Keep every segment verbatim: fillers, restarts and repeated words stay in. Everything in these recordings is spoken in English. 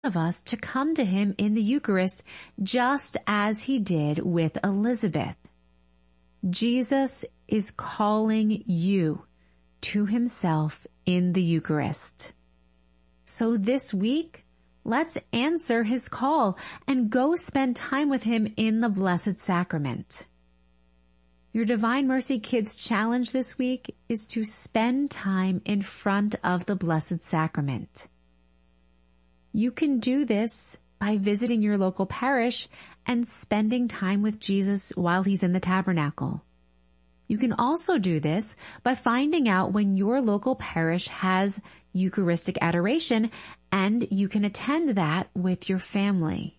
of us to come to him in the Eucharist just as he did with Elizabeth. Jesus is calling you to himself in the Eucharist. So this week, let's answer his call and go spend time with him in the Blessed Sacrament. Your Divine Mercy Kids challenge this week is to spend time in front of the Blessed Sacrament. You can do this by visiting your local parish and spending time with Jesus while he's in the tabernacle. You can also do this by finding out when your local parish has Eucharistic adoration, and you can attend that with your family.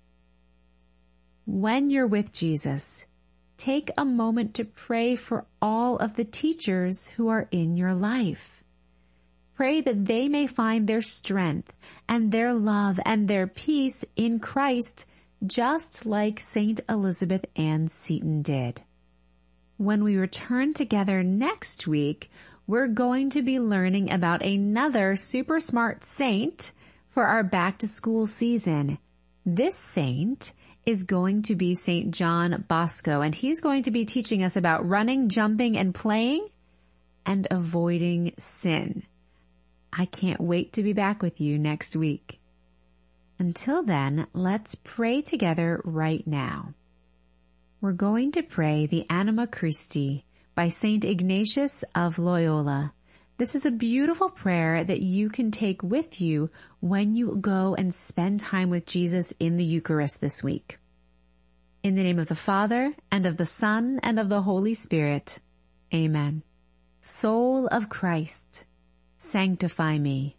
When you're with Jesus, take a moment to pray for all of the teachers who are in your life. Pray that they may find their strength and their love and their peace in Christ, just like Saint Elizabeth Ann Seton did. When we return together next week, we're going to be learning about another super smart saint for our back to school season. This saint is going to be Saint John Bosco, and he's going to be teaching us about running, jumping, and playing and avoiding sin. I can't wait to be back with you next week. Until then, let's pray together right now. We're going to pray the Anima Christi by Saint Ignatius of Loyola. This is a beautiful prayer that you can take with you when you go and spend time with Jesus in the Eucharist this week. In the name of the Father, and of the Son, and of the Holy Spirit. Amen. Soul of Christ, sanctify me.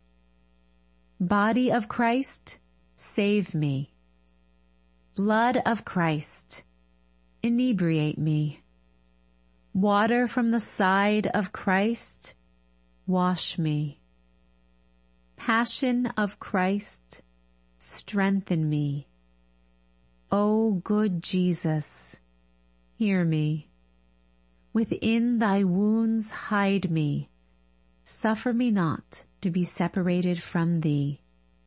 Body of Christ, save me. Blood of Christ, inebriate me. Water from the side of Christ, wash me. Passion of Christ, strengthen me. O good Jesus, hear me. Within thy wounds hide me. Suffer me not to be separated from thee.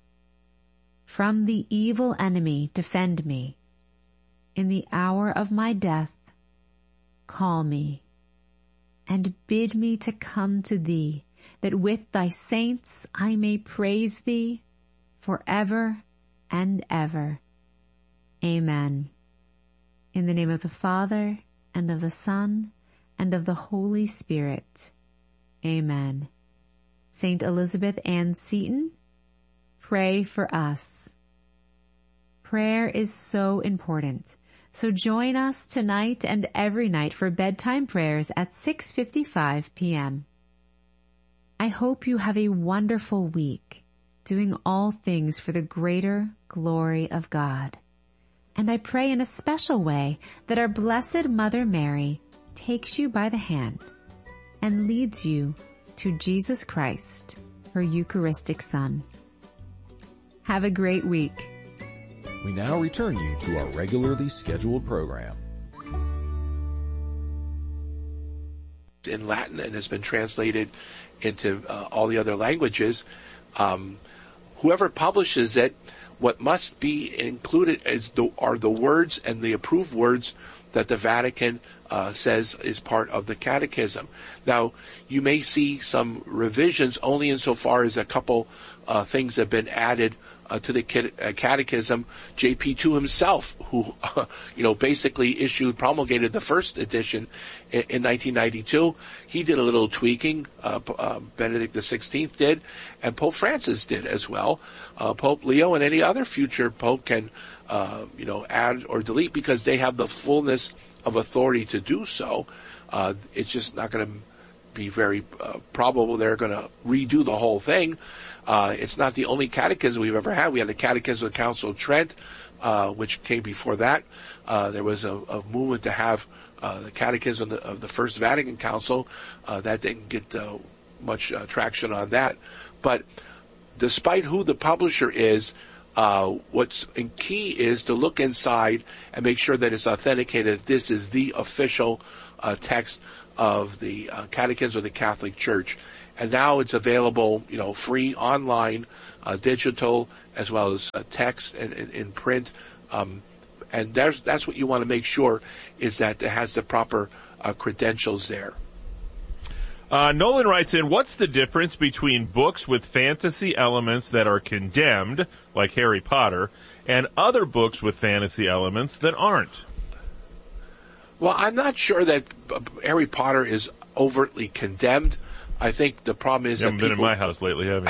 From the evil enemy defend me. In the hour of my death, call me, and bid me to come to thee, that with thy saints I may praise thee forever and ever. Amen. In the name of the Father, and of the Son, and of the Holy Spirit. Amen. Saint Elizabeth Ann Seton, pray for us. Prayer is so important. So join us tonight and every night for bedtime prayers at six fifty-five p.m. I hope you have a wonderful week, doing all things for the greater glory of God. And I pray in a special way that our Blessed Mother Mary takes you by the hand and leads you to Jesus Christ, her Eucharistic Son. Have a great week. We now return you to our regularly scheduled program. In Latin and has been translated into uh, all the other languages. Um, whoever publishes it, what must be included is the, are the words and the approved words that the Vatican uh, says is part of the Catechism. Now, you may see some revisions only insofar as a couple uh, things have been added uh, to the Catechism. J P two himself, who uh, you know basically issued promulgated the first edition in, in nineteen ninety-two, he did a little tweaking. Uh, uh, Benedict the sixteenth did, and Pope Francis did as well. Uh, Pope Leo and any other future pope can uh, you know add or delete because they have the fullness of authority to do so. Uh, it's just not going to be very uh, probable they're going to redo the whole thing. Uh, it's not the only catechism we've ever had. We had the Catechism of the Council of Trent, uh, which came before that. Uh, there was a, a movement to have uh, the Catechism of the First Vatican Council. Uh, that didn't get uh, much uh, traction on that. But despite who the publisher is, uh, what's key is to look inside and make sure that it's authenticated that this is the official uh, text of the uh, Catechism of the Catholic Church. and now it's available, you know, free online, uh, digital, as well as uh, text and in print. Um, and there's, that's what you want to make sure is that it has the proper uh, credentials there. Uh, Nolan writes in, what's the difference between books with fantasy elements that are condemned, like Harry Potter, and other books with fantasy elements that aren't? Well, I'm not sure that Harry Potter is overtly condemned. I think the problem is you haven't that been people... in my house lately, have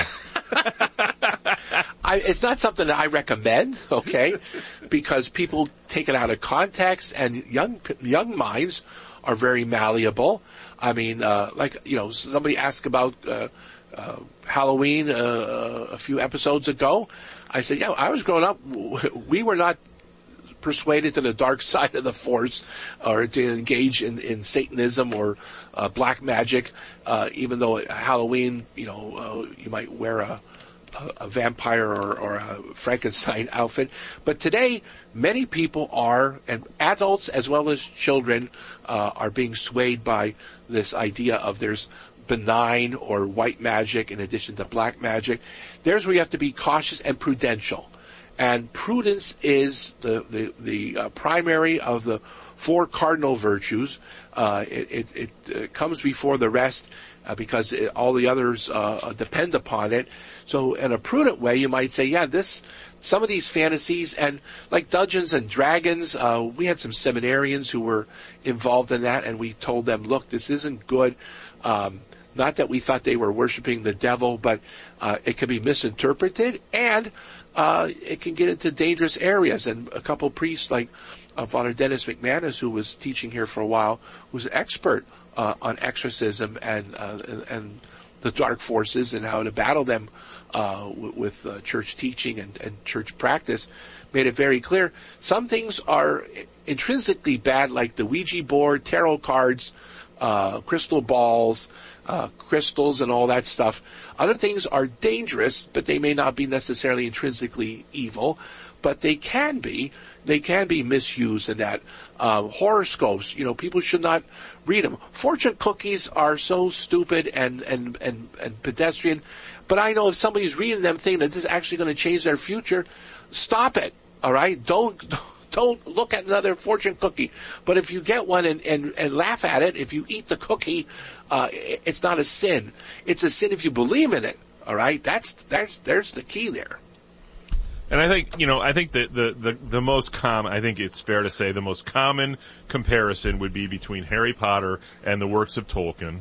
you? I, it's not something that I recommend, okay? Because people take it out of context, and young young minds are very malleable. I mean, uh, like, you know, somebody asked about uh, uh, Halloween uh, a few episodes ago. I said, yeah, I was growing up, we were not persuaded to the dark side of the force or to engage in, in Satanism or uh, black magic, uh, even though at Halloween, you know, uh, you might wear a, a, a vampire or, or a Frankenstein outfit. But today, many people are, and adults as well as children, uh, are being swayed by this idea of there's benign or white magic in addition to black magic. There's where you have to be cautious and prudential. And prudence is the the, the uh, primary of the four cardinal virtues. Uh, it it, it uh, comes before the rest uh, because it, all the others uh, depend upon it. So, in a prudent way, you might say, yeah, this some of these fantasies and like Dungeons and Dragons. Uh, we had some seminarians who were involved in that, and we told them, look, this isn't good. Um, not that we thought they were worshiping the devil, but uh, it can be misinterpreted and. Uh, it can get into dangerous areas, and a couple of priests like uh, Father Dennis McManus, who was teaching here for a while, was an expert uh, on exorcism and, uh, and and the dark forces and how to battle them uh, with, with uh, church teaching and, and church practice. Made it very clear. Some things are intrinsically bad, like the Ouija board, tarot cards, uh, crystal balls. Uh, crystals and all that stuff. Other things are dangerous, but they may not be necessarily intrinsically evil, but they can be. They can be misused in that. Uh, horoscopes, you know, people should not read them. Fortune cookies are so stupid and, and, and, and pedestrian, but I know if somebody's reading them thinking that this is actually going to change their future, stop it, alright? Don't, Don't look at another fortune cookie. But if you get one and, and, and laugh at it, if you eat the cookie, uh, it's not a sin. It's a sin if you believe in it. All right? That's, that's, there's the key there. And I think, you know, I think that the, the, the most common, I think it's fair to say the most common comparison would be between Harry Potter and the works of Tolkien.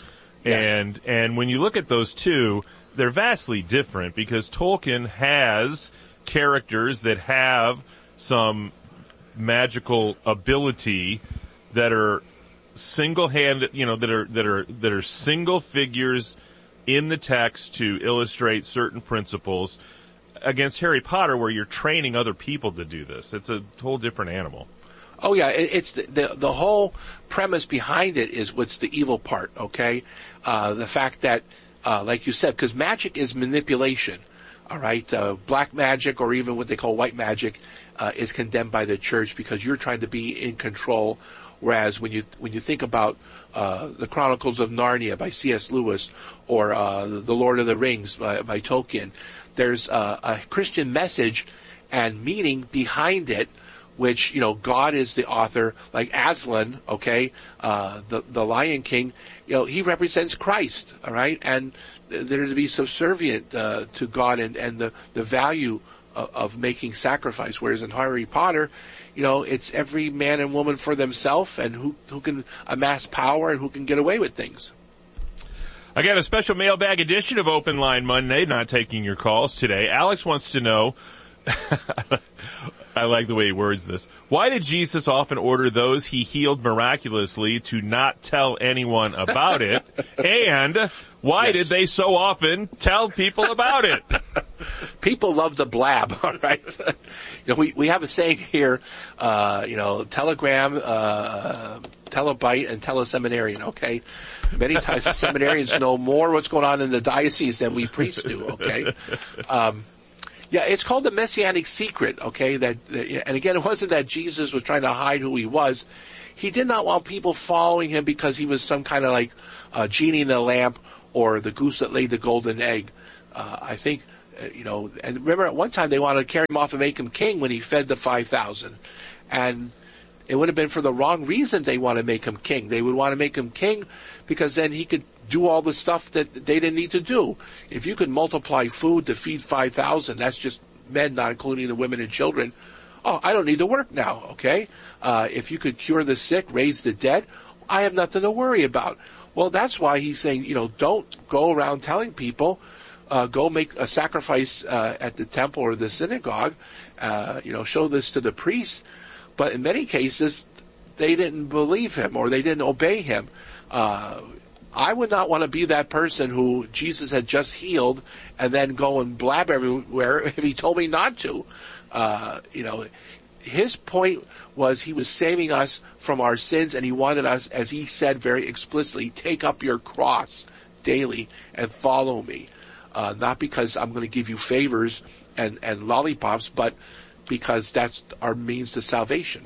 Yes. And, and when you look at those two, they're vastly different because Tolkien has characters that have some magical ability that are single-handed, you know, that are that are that are single figures in the text to illustrate certain principles. Against Harry Potter, where you're training other people to do this, it's a whole different animal. Oh yeah, it, it's the, the the whole premise behind it is what's the evil part. Okay, uh, the fact that, uh, like you said, because magic is manipulation. All right, uh, black magic or even what they call white magic uh, is condemned by the church because you're trying to be in control. Whereas when you when you think about uh, the Chronicles of Narnia by C S Lewis or uh, the Lord of the Rings by, by Tolkien, there's uh, a Christian message and meaning behind it, which, you know, God is the author. Like Aslan, okay, uh, the the Lion King, you know, he represents Christ, all right, and they're to be subservient uh, to God and, and the, the value of, of making sacrifice. Whereas in Harry Potter, you know, it's every man and woman for themselves and who, who can amass power and who can get away with things. Again, a special mailbag edition of Open Line Monday, not taking your calls today. Alex wants to know, I like the way he words this, why did Jesus often order those he healed miraculously to not tell anyone about it? And why yes. did they so often tell people about it? People love the blab, all right? You know, we, we have a saying here, uh, you know, telegram, uh, telebyte, and teleseminarian, okay? Many times the seminarians know more what's going on in the diocese than we priests do, okay? Um, yeah, it's called the Messianic secret, okay? That, and again, it wasn't that Jesus was trying to hide who he was. He did not want people following him because he was some kind of like uh, genie in the lamp, or the goose that laid the golden egg. Uh, I think, uh, you know, and remember at one time they wanted to carry him off and make him king when he fed the five thousand. And it would have been for the wrong reason they want to make him king. They would want to make him king because then he could do all the stuff that they didn't need to do. If you could multiply food to feed five thousand, that's just men, not including the women and children. Oh, I don't need to work now, okay? Uh, if you could cure the sick, raise the dead, I have nothing to worry about. Well, that's why he's saying, you know, don't go around telling people, uh, go make a sacrifice uh, at the temple or the synagogue, uh, you know, show this to the priest. But in many cases, they didn't believe him or they didn't obey him. Uh, I would not want to be that person who Jesus had just healed and then go and blab everywhere if he told me not to. Uh, you know, his point was he was saving us from our sins, and he wanted us, as he said very explicitly, take up your cross daily and follow me. Uh, not because I'm going to give you favors and, and lollipops, but because that's our means to salvation.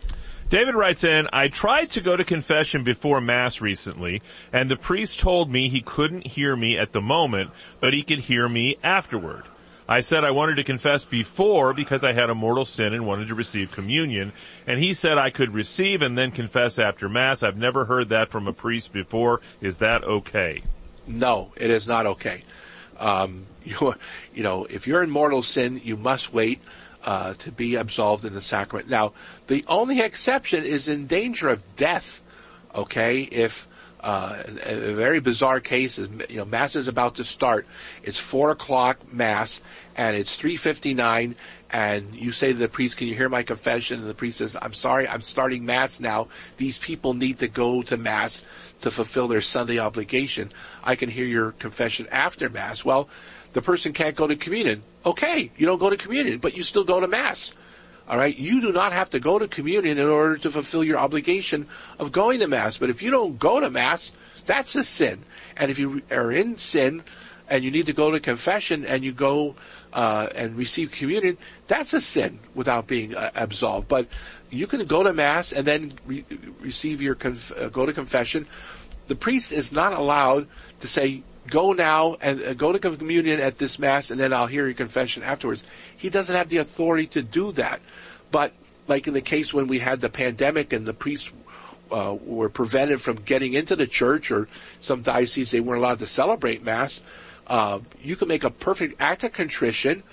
David writes in, I tried to go to confession before Mass recently, and the priest told me he couldn't hear me at the moment, but he could hear me afterward. I said I wanted to confess before because I had a mortal sin and wanted to receive communion, and he said I could receive and then confess after Mass. I've never heard that from a priest before. Is that okay? No, it is not okay. Um, you, you know, if you're in mortal sin, you must wait Uh, to be absolved in the sacrament. Now, the only exception is in danger of death, okay? If, uh, a, a very bizarre case is, you know, Mass is about to start. It's four o'clock Mass, and it's three fifty-nine, and you say to the priest, can you hear my confession? And the priest says, I'm sorry, I'm starting Mass now. These people need to go to Mass to fulfill their Sunday obligation. I can hear your confession after Mass. Well, the person can't go to communion. Okay, you don't go to communion, but you still go to Mass. All right? You do not have to go to communion in order to fulfill your obligation of going to Mass. But if you don't go to Mass, that's a sin. And if you are in sin and you need to go to confession and you go uh, and receive communion, that's a sin without being uh, absolved. But you can go to Mass and then re- receive your conf- uh, go to confession. The priest is not allowed to say, go now and uh, go to communion at this Mass, and then I'll hear your confession afterwards. He doesn't have the authority to do that. But like in the case when we had the pandemic and the priests uh, were prevented from getting into the church, or some dioceses, they weren't allowed to celebrate Mass, uh, you can make a perfect act of contrition,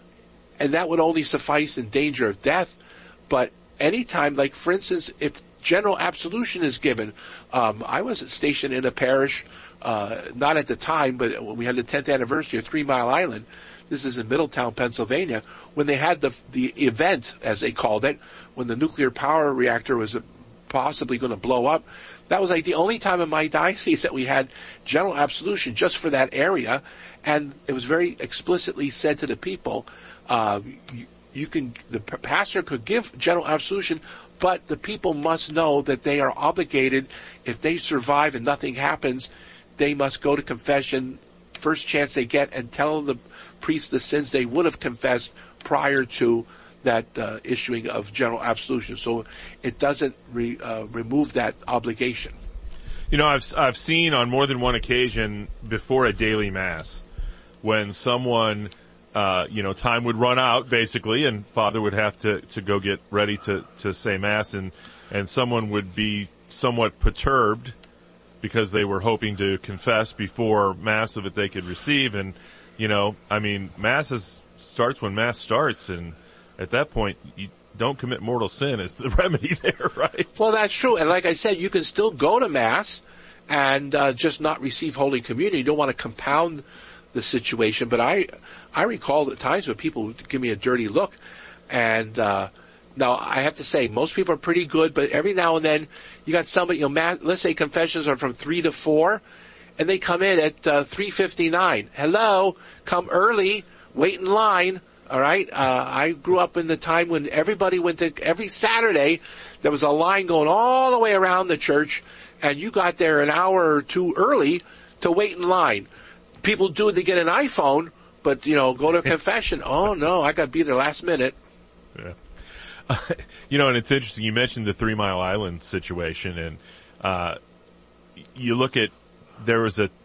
and that would only suffice in danger of death. But anytime, like for instance, if general absolution is given, um, I was stationed in a parish, Uh, not at the time, but when we had the tenth anniversary of Three Mile Island, this is in Middletown, Pennsylvania, when they had the the event, as they called it, when the nuclear power reactor was possibly going to blow up. That was like the only time in my diocese that we had general absolution just for that area, and it was very explicitly said to the people, uh, you, you can, the pastor could give general absolution, but the people must know that they are obligated, if they survive and nothing happens, they must go to confession first chance they get and tell the priest the sins they would have confessed prior to that uh, issuing of general absolution. So it doesn't re, uh, remove that obligation. You know, I've I've seen on more than one occasion before a daily Mass when someone, uh, you know, time would run out basically, and Father would have to, to go get ready to, to say Mass, and, and someone would be somewhat perturbed because they were hoping to confess before Mass so that they could receive. And, you know, I mean, Mass is, starts when Mass starts, and at that point, you don't commit mortal sin is the remedy there, right? Well, that's true. And like I said, you can still go to Mass and uh, just not receive Holy Communion. You don't want to compound the situation. But I I recall the times when people would give me a dirty look, and uh now, I have to say, most people are pretty good, but every now and then, you got somebody, you know, Matt, let's say confessions are from three to four, and they come in at uh, three fifty-nine. Hello, come early, wait in line, all right? Uh, I grew up in the time when everybody went to, every Saturday, there was a line going all the way around the church, and you got there an hour or two early to wait in line. People do it to get an iPhone, but, you know, go to confession. Oh, no, I got to be there last minute. Yeah. Uh, you know, and it's interesting. You mentioned the Three Mile Island situation, and uh, you look at there was a,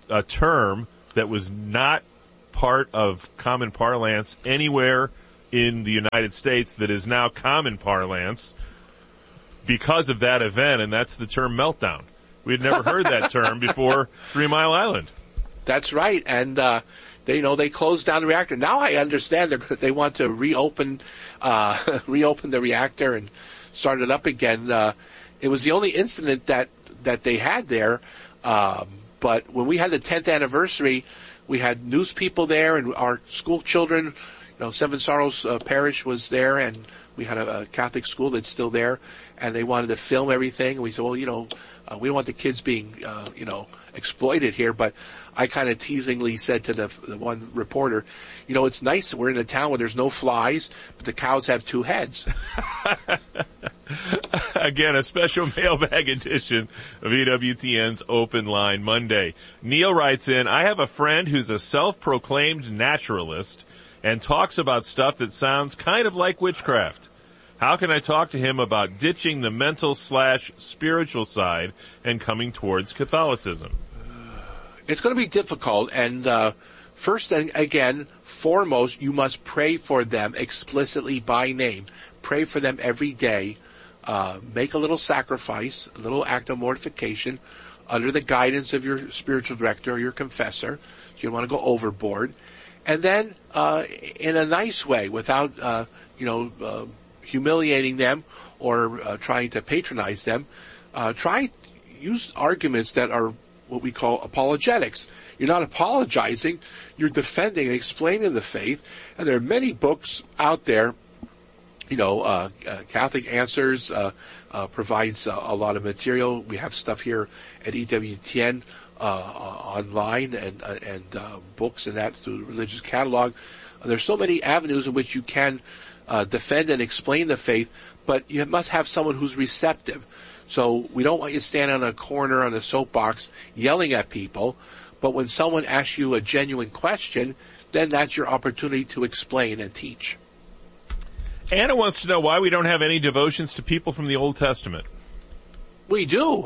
a term that was not part of common parlance anywhere in the United States that is now common parlance because of that event, and that's the term meltdown. We had never heard that term before Three Mile Island. That's right, and uh, they, you know, they closed down the reactor. Now I understand they want to reopen, uh, reopen the reactor and start it up again. Uh, it was the only incident that that they had there, um, but when we had the tenth anniversary, we had news people there, and our school children, you know, Seven Sorrows uh, Parish was there, and we had a, a Catholic school that's still there, and they wanted to film everything. And we said, well, you know, uh, we don't want the kids being, uh, you know, exploited here. But I kind of teasingly said to the, the one reporter, you know, it's nice that we're in a town where there's no flies, but the cows have two heads. Again, a special mailbag edition of E W T N's Open Line Monday. Neil writes in, I have a friend who's a self-proclaimed naturalist and talks about stuff that sounds kind of like witchcraft. How can I talk to him about ditching the mental slash spiritual side and coming towards Catholicism? It's going to be difficult, and uh, first and again, foremost, you must pray for them explicitly by name. Pray for them every day. Uh, make a little sacrifice, a little act of mortification under the guidance of your spiritual director or your confessor. So you don't want to go overboard. And then, uh, in a nice way, without, uh, you know, uh, humiliating them or uh, trying to patronize them, uh, try use arguments that are what we call apologetics. You're not apologizing, you're defending and explaining the faith. And there are many books out there. You know, uh, uh, Catholic Answers uh, uh, provides uh, a lot of material. We have stuff here at E W T N uh, online and uh, and uh, books and that through the religious catalog. Uh, there's so many avenues in which you can uh, defend and explain the faith, but you must have someone who's receptive. So we don't want you to stand on a corner on a soapbox yelling at people, but when someone asks you a genuine question, then that's your opportunity to explain and teach. Anna wants to know why we don't have any devotions to people from the Old Testament. We do.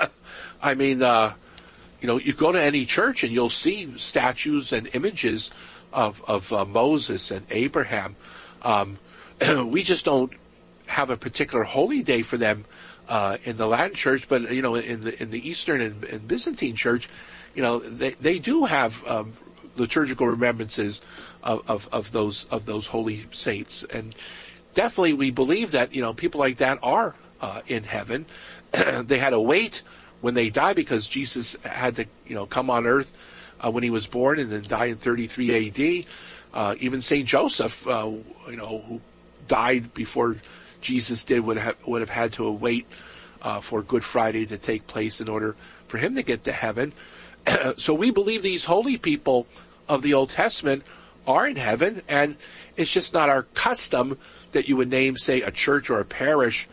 I mean, uh, you know, you go to any church and you'll see statues and images of, of uh, Moses and Abraham. Um, we just don't have a particular holy day for them uh, in the Latin church, but, you know, in the in the Eastern and, and Byzantine church, you know, they, they do have um, liturgical remembrances of, of, of those of those holy saints. And definitely we believe that, you know, people like that are uh, in heaven. They had to wait when they die because Jesus had to, you know, come on earth uh, when he was born and then die in thirty-three A D. Uh, even Saint Joseph, uh, you know, who died before Jesus did, would have, would have had to wait uh, for Good Friday to take place in order for him to get to heaven. So we believe these holy people of the Old Testament are in heaven, and it's just not our custom that you would name, say, a church or a parish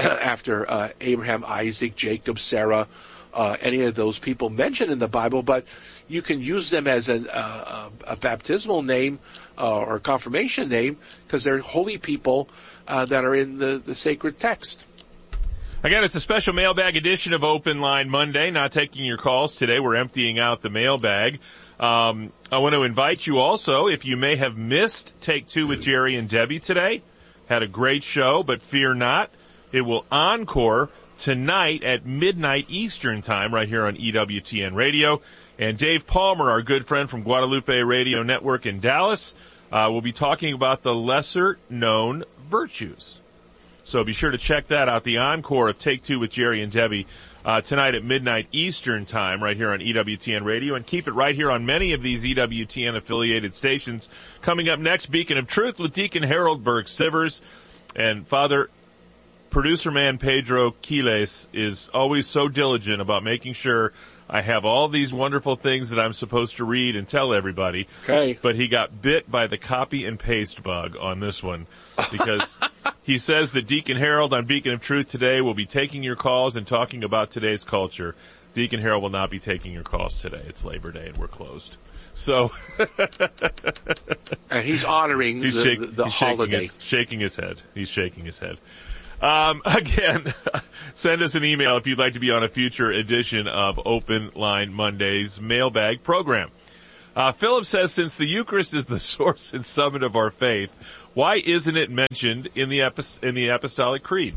after uh, Abraham, Isaac, Jacob, Sarah, uh, any of those people mentioned in the Bible, but you can use them as an, uh, a baptismal name uh, or a confirmation name because they're holy people uh, that are in the, the sacred text. Again, it's a special mailbag edition of Open Line Monday. Not taking your calls today. We're emptying out the mailbag. Um, I want to invite you also, if you may have missed Take Two with Jerry and Debbie today, had a great show, but fear not. It will encore tonight at midnight Eastern time right here on E W T N Radio. And Dave Palmer, our good friend from Guadalupe Radio Network in Dallas, uh, will be talking about the lesser-known virtues. So be sure to check that out, the encore of Take Two with Jerry and Debbie, uh, tonight at midnight Eastern time right here on E W T N Radio. And keep it right here on many of these E W T N-affiliated stations. Coming up next, Beacon of Truth with Deacon Harold Burke-Sivers. And Father, producer man Pedro Quiles is always so diligent about making sure I have all these wonderful things that I'm supposed to read and tell everybody. Okay. But he got bit by the copy and paste bug on this one because he says that Deacon Harold on Beacon of Truth today will be taking your calls and talking about today's culture. Deacon Harold will not be taking your calls today. It's Labor Day and we're closed. So. And he's honoring he's the, shake, the, the he's holiday. Shaking his, shaking his head. He's shaking his head. Um, again, send us an email if you'd like to be on a future edition of Open Line Mondays mailbag program. Uh, Philip says, since the Eucharist is the source and summit of our faith, why isn't it mentioned in the Epis- in the Apostolic Creed?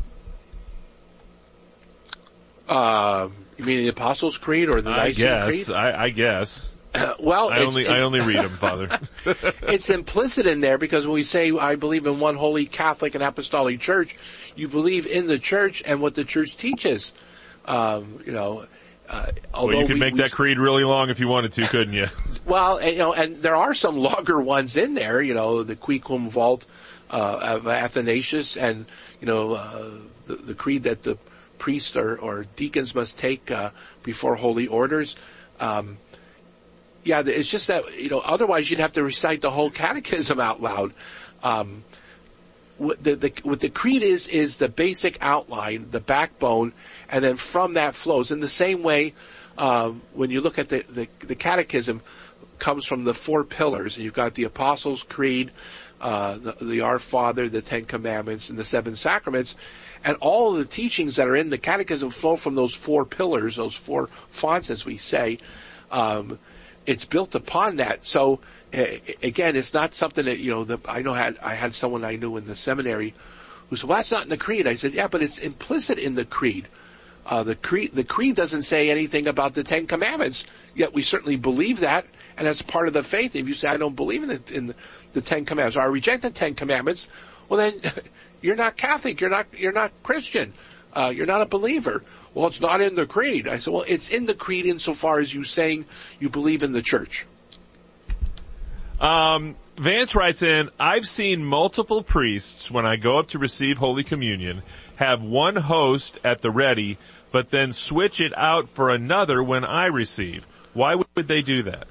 Uh, you mean the Apostles' Creed or the Nicene I Creed? guess, I, I guess. Uh, well, I only, I only read them, Father. It's implicit in there because when we say, I believe in one holy Catholic and Apostolic Church, you believe in the Church and what the Church teaches. Um, you know, uh, well, you could we, make we, that creed really long if you wanted to, couldn't you? Well, and, you know, and there are some longer ones in there, you know, the Qui Cum Vult, uh, of Athanasius and, you know, uh, the, the creed that the priests or, or deacons must take, uh, before holy orders. Um, Yeah, it's just that, you know, otherwise you'd have to recite the whole catechism out loud. Um, what the, the, what the creed is, is the basic outline, the backbone, and then from that flows. In the same way, um, when you look at the, the, the catechism, comes from the four pillars. And you've got the Apostles' Creed, uh, the, the Our Father, the Ten Commandments, and the Seven Sacraments. And all of the teachings that are in the catechism flow from those four pillars, those four fonts, as we say. Um, It's built upon that. So uh, again, it's not something that, you know, the, I know had, I had someone I knew in the seminary who said, well, that's not in the creed. I said, yeah, but it's implicit in the creed. Uh, the creed, the creed doesn't say anything about the Ten Commandments, yet we certainly believe that, and that's part of the faith. If you say, I don't believe in the, in the, the Ten Commandments, or I reject the Ten Commandments, well then, you're not Catholic, you're not, you're not Christian, uh, you're not a believer. Well, it's not in the creed. I said, well, it's in the creed insofar as you saying you believe in the church. Um, Vance writes in, I've seen multiple priests, when I go up to receive Holy Communion, have one host at the ready, but then switch it out for another when I receive. Why would they do that?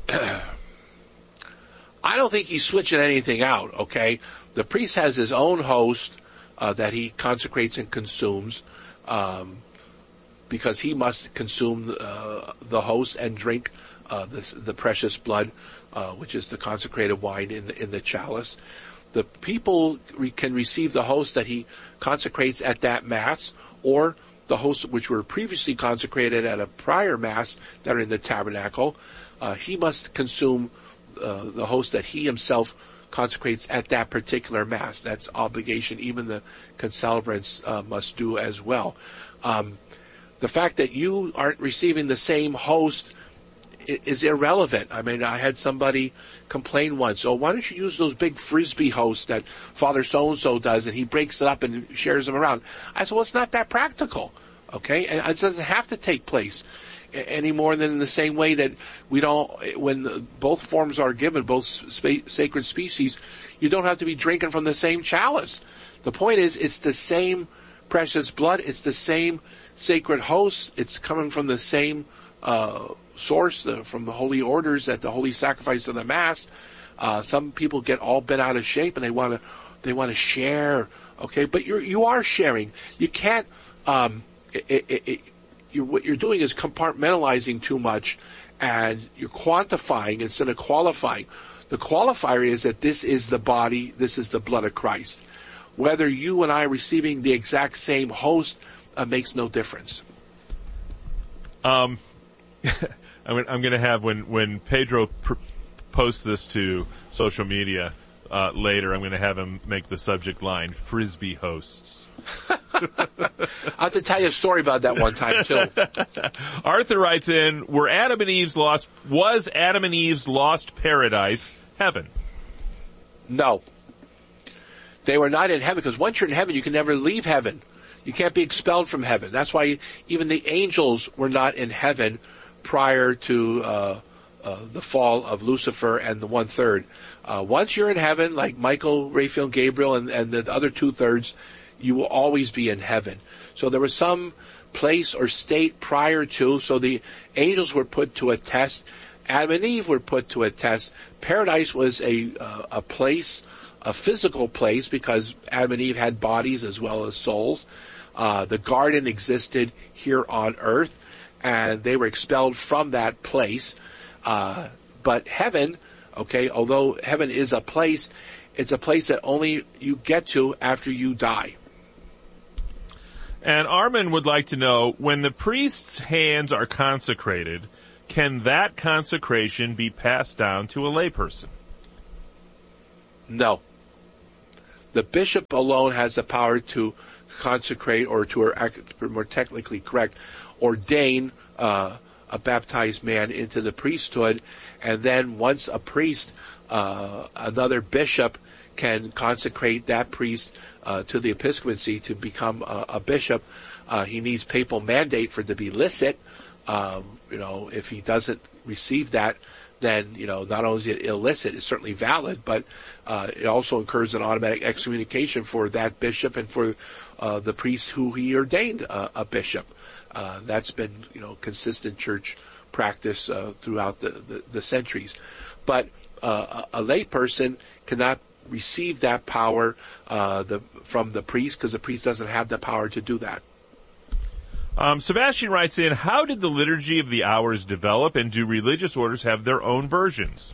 I don't think he's switching anything out, okay? The priest has his own host uh, that he consecrates and consumes. Um because he must consume uh, the host and drink uh, the, the precious blood, uh, which is the consecrated wine in the, in the chalice. The people re- can receive the host that he consecrates at that Mass, or the hosts which were previously consecrated at a prior Mass that are in the tabernacle. Uh, he must consume uh, the host that he himself consecrates at that particular Mass. That's obligation even the concelebrants uh, must do as well. Um, The fact that you aren't receiving the same host is irrelevant. I mean, I had somebody complain once, oh, why don't you use those big Frisbee hosts that Father so-and-so does, and he breaks it up and shares them around. I said, well, it's not that practical, okay? And it doesn't have to take place any more than in the same way that we don't, when the, both forms are given, both spa- sacred species, you don't have to be drinking from the same chalice. The point is, it's the same precious blood, it's the same sacred hosts, it's coming from the same uh source, uh, from the holy orders at the holy sacrifice of the Mass. Uh some people get all bent out of shape and they want to they want to share, okay, but you're you are sharing. You can't um it, it, it, you're, what you're doing is compartmentalizing too much, and you're quantifying instead of qualifying. The qualifier is that this is the body, this is the blood of Christ. Whether you and I are receiving the exact same host Uh, makes no difference. Um, I'm, I'm going to have, when, when Pedro pr- posts this to social media uh, later, I'm going to have him make the subject line, Frisbee hosts. I'll have to tell you a story about that one time, too. Arthur writes in, were Adam and Eve's lost, was Adam and Eve's lost paradise heaven? No. They were not in heaven, because once you're in heaven, you can never leave heaven. You can't be expelled from heaven. That's why even the angels were not in heaven prior to uh, uh the fall of Lucifer and the one-third. Uh, once you're in heaven, like Michael, Raphael, Gabriel, and, and the other two-thirds, you will always be in heaven. So there was some place or state prior to, so the angels were put to a test. Adam and Eve were put to a test. Paradise was a uh, a place, a physical place, because Adam and Eve had bodies as well as souls. Uh, the garden existed here on earth, and they were expelled from that place. Uh, but heaven, okay, although heaven is a place, it's a place that only you get to after you die. And Armin would like to know, when the priest's hands are consecrated, can that consecration be passed down to a layperson? No. The bishop alone has the power to consecrate, or to, more technically correct, ordain uh, a baptized man into the priesthood, and then once a priest, uh, another bishop can consecrate that priest uh, to the episcopacy to become a, a bishop. Uh, he needs papal mandate for it to be licit. Um, you know, if he doesn't receive that, then, you know, not only is it illicit, it's certainly valid, but uh, it also incurs an automatic excommunication for that bishop and for uh, the priest who he ordained uh, a bishop. Uh, that's been, you know, consistent church practice uh, throughout the, the, the centuries. But uh, a, a lay person cannot receive that power uh, the, from the priest, because the priest doesn't have the power to do that. Um, Sebastian writes in, how did the Liturgy of the Hours develop, and do religious orders have their own versions?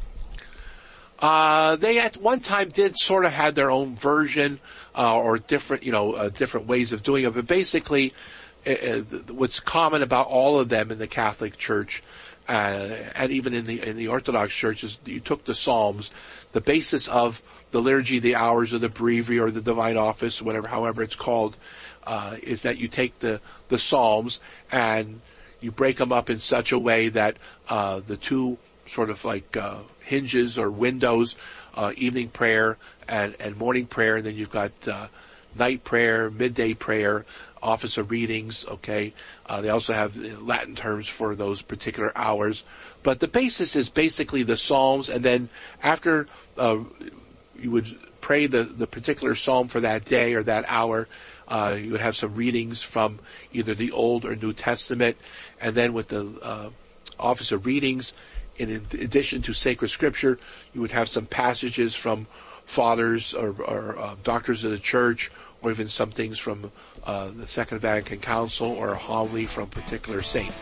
Uh, they at one time did sort of have their own version, uh, or different, you know, uh, different ways of doing it. But basically, uh, what's common about all of them in the Catholic Church, uh, and even in the in the Orthodox Church, is you took the Psalms, the basis of the Liturgy of the Hours, or the Breviary, or the Divine Office, whatever, however it's called, uh, is that you take the the Psalms and you break them up in such a way that uh, the two sort of like uh, hinges or windows, uh, evening prayer and, and morning prayer, and then you've got uh, night prayer, midday prayer, office of readings, okay? Uh, they also have Latin terms for those particular hours. But the basis is basically the Psalms, and then after uh, you would pray the, the particular psalm for that day or that hour, uh, you would have some readings from either the Old or New Testament, and then with the uh, office of readings, in addition to sacred scripture, you would have some passages from fathers or, or uh, doctors of the church, or even some things from uh, the Second Vatican Council, or a homily from a particular saint.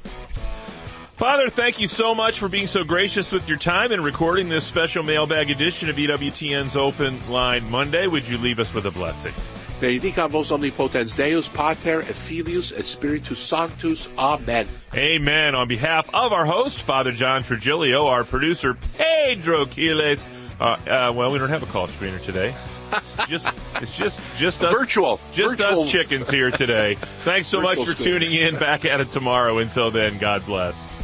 Father, thank you so much for being so gracious with your time and recording this special mailbag edition of E W T N's Open Line Monday. Would you leave us with a blessing? Benedicat vos omnipotens Deus, Pater, et Filius, et Spiritus Sanctus. Amen. Amen. On behalf of our host, Father John Trigilio, our producer, Pedro Quiles, uh, uh, well, we don't have a call screener today. It's just, it's just, just us, virtual, just virtual. us chickens here today. Thanks so Virtual much for screener. tuning in. Back at it tomorrow. Until then, God bless.